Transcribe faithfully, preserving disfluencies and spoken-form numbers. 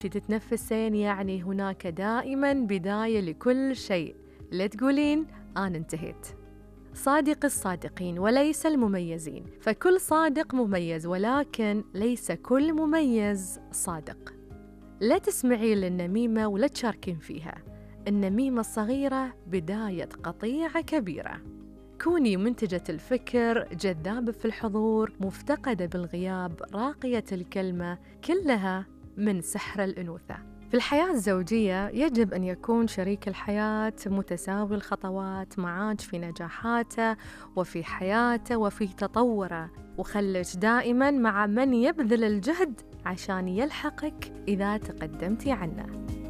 تتنفسين يعني هناك دائماً بداية لكل شيء. لا تقولين أنا انتهيت. صادق الصادقين وليس المميزين، فكل صادق مميز ولكن ليس كل مميز صادق. لا تسمعي للنميمة ولا تشاركين فيها. النميمة الصغيرة بداية قطيعة كبيرة. كوني منتجة الفكر، جذابة في الحضور، مفتقدة بالغياب، راقية الكلمة، كلها من سحر الأنوثة. في الحياة الزوجية يجب أن يكون شريك الحياة متساوي الخطوات معاك في نجاحاته وفي حياته وفي تطوره، وخلك دائماً مع من يبذل الجهد عشان يلحقك إذا تقدمتي عنه.